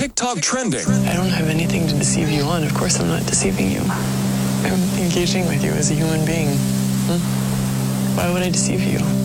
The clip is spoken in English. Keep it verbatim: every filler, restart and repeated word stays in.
TikTok trending. I don't have anything to deceive you on. Of course I'm not deceiving you. I'm engaging with you as a human being. Hmm? Why would I deceive you?